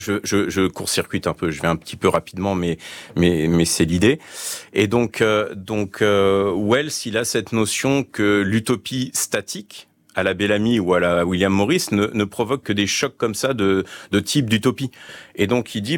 Je court-circuite un peu, je vais un petit peu rapidement, mais c'est l'idée. Et donc Wells, il a cette notion que l'utopie statique, à la Bellamy ou à la William Morris, ne provoque que des chocs comme ça de type d'utopie. Et donc il dit,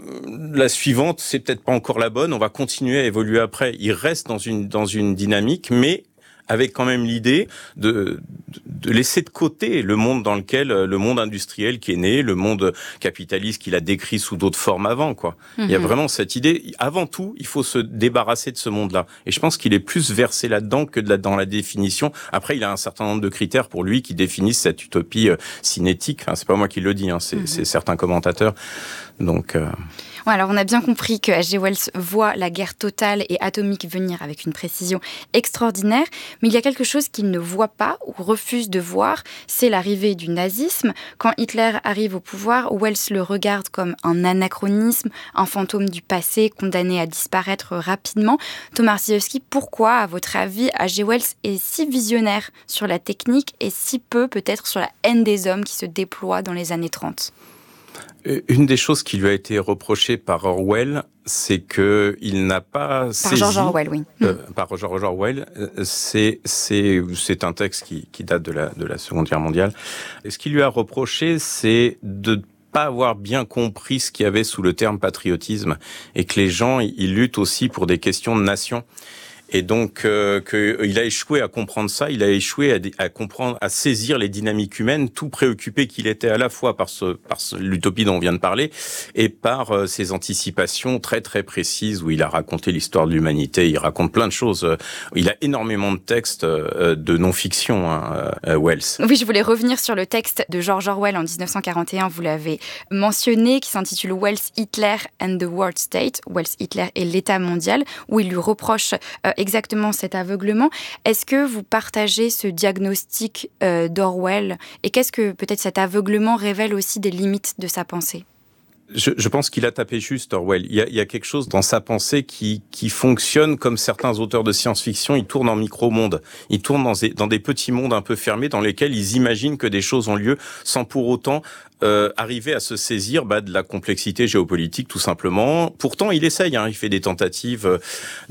la suivante, c'est peut-être pas encore la bonne, on va continuer à évoluer après. Il reste dans une dynamique, mais avec quand même l'idée de laisser de côté le monde dans lequel, le monde industriel qui est né, le monde capitaliste qu'il a décrit sous d'autres formes avant, quoi. Mm-hmm. Il y a vraiment cette idée, avant tout, il faut se débarrasser de ce monde-là. Et je pense qu'il est plus versé là-dedans que dans la définition. Après, il a un certain nombre de critères pour lui qui définissent cette utopie cinétique. Enfin, c'est pas moi qui le dis, c'est certains commentateurs. Donc... Ouais, alors on a bien compris que H.G. Wells voit la guerre totale et atomique venir avec une précision extraordinaire, mais il y a quelque chose qu'il ne voit pas ou refuse de voir, c'est l'arrivée du nazisme. Quand Hitler arrive au pouvoir, Wells le regarde comme un anachronisme, un fantôme du passé condamné à disparaître rapidement. Thomas Arciszewski, pourquoi, à votre avis, H.G. Wells est si visionnaire sur la technique et si peu peut-être sur la haine des hommes qui se déploie dans les années 30 ? Une des choses qui lui a été reprochée par Orwell, c'est que il n'a pas saisi... George Orwell, oui. Par George Orwell, c'est un texte qui date de la Seconde Guerre mondiale. Et ce qu'il lui a reproché, c'est de pas avoir bien compris ce qu'il y avait sous le terme patriotisme, et que les gens, ils luttent aussi pour des questions de nation. Et donc, il a échoué à comprendre ça, il a échoué à comprendre, à saisir les dynamiques humaines, tout préoccupé qu'il était à la fois par l'utopie dont on vient de parler, et par ses anticipations très très précises, où il a raconté l'histoire de l'humanité, il raconte plein de choses. Il a énormément de textes de non-fiction, Wells. Oui, je voulais revenir sur le texte de George Orwell en 1941, vous l'avez mentionné, qui s'intitule Wells, Hitler and the World State, Wells, Hitler et l'État mondial, où il lui reproche exactement cet aveuglement. Est-ce que vous partagez ce diagnostic d'Orwell et qu'est-ce que peut-être cet aveuglement révèle aussi des limites de sa pensée ? Je pense qu'il a tapé juste, Orwell. Il y a quelque chose dans sa pensée qui fonctionne comme certains auteurs de science-fiction. Ils tournent en micro-mondes. Ils tournent dans des petits mondes un peu fermés dans lesquels ils imaginent que des choses ont lieu sans pour autant arriver à se saisir de la complexité géopolitique, tout simplement. Pourtant, il essaye, il fait des tentatives.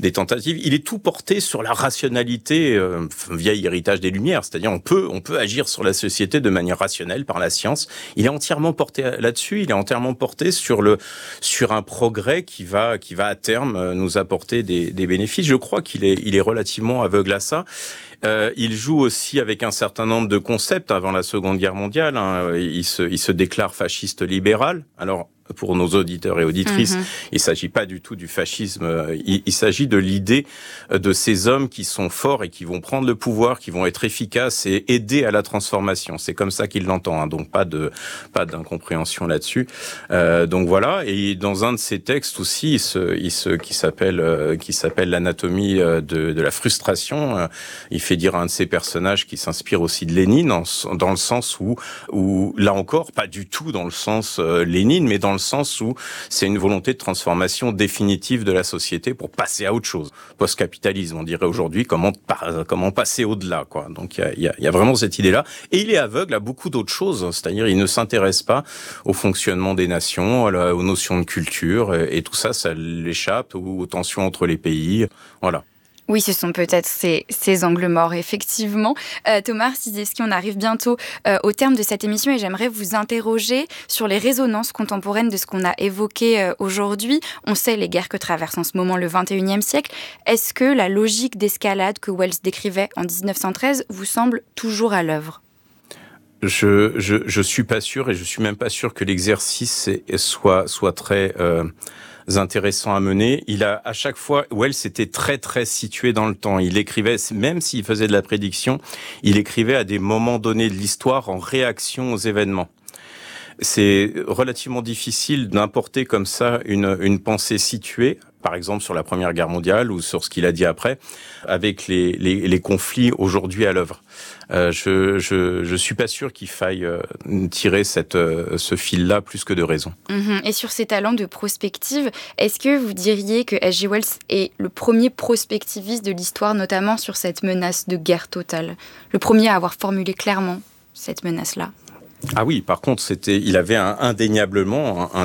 Il est tout porté sur la rationalité, vieil héritage des Lumières. C'est-à-dire, on peut agir sur la société de manière rationnelle par la science. Il est entièrement porté là-dessus. Il est entièrement porté sur un progrès qui va à terme nous apporter des bénéfices. Je crois qu'il est relativement aveugle à ça. Il joue aussi avec un certain nombre de concepts avant la Seconde Guerre mondiale. Il se déclare fasciste libéral. Alors, pour nos auditeurs et auditrices, il s'agit pas du tout du fascisme. Il s'agit de l'idée de ces hommes qui sont forts et qui vont prendre le pouvoir, qui vont être efficaces et aider à la transformation. C'est comme ça qu'il l'entend. Donc pas d'incompréhension là-dessus. Donc voilà. Et dans un de ses textes aussi, qui s'appelle l'anatomie de la frustration, il fait dire à un de ses personnages qui s'inspire aussi de Lénine, dans le sens où là encore, pas du tout dans le sens Lénine, mais dans le sens où c'est une volonté de transformation définitive de la société pour passer à autre chose. Post-capitalisme, on dirait aujourd'hui, comment passer au-delà, quoi. Donc il y a vraiment cette idée-là. Et il est aveugle à beaucoup d'autres choses, c'est-à-dire il ne s'intéresse pas au fonctionnement des nations, aux notions de culture, et tout ça l'échappe, ou aux tensions entre les pays. Voilà. Oui, ce sont peut-être ces angles morts, effectivement. Thomas Arciszewski, on arrive bientôt au terme de cette émission et j'aimerais vous interroger sur les résonances contemporaines de ce qu'on a évoqué aujourd'hui. On sait les guerres que traverse en ce moment le XXIe siècle. Est-ce que la logique d'escalade que Wells décrivait en 1913 vous semble toujours à l'œuvre ? Je suis pas sûr, et je suis même pas sûr que l'exercice soit très intéressant à mener. Il a à chaque fois, Wells était très très situé dans le temps. Il écrivait, même s'il faisait de la prédiction, il écrivait à des moments donnés de l'histoire en réaction aux événements. C'est relativement difficile d'importer comme ça une pensée située, par exemple sur la Première Guerre mondiale ou sur ce qu'il a dit après, avec les conflits aujourd'hui à l'œuvre. Je suis pas sûr qu'il faille tirer ce fil-là plus que de raison. Et sur ces talents de prospective, est-ce que vous diriez que H.G. Wells est le premier prospectiviste de l'histoire, notamment sur cette menace de guerre totale ? Le premier à avoir formulé clairement cette menace-là ? Ah oui, par contre, il avait indéniablement un